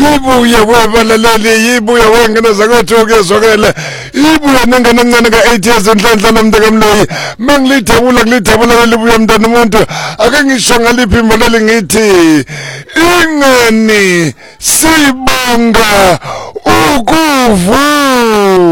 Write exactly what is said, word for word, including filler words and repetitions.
ibuye webalaleli ibuye wengena zakho ukezwakela ibuye nengena ncane ka eight years enhlanhla nomntaka Mloyi mangilithebula kulithebula libuye mntana umuntu ake ngisho ngaliphi imbolelo ngithi ingani sibonga ukuvu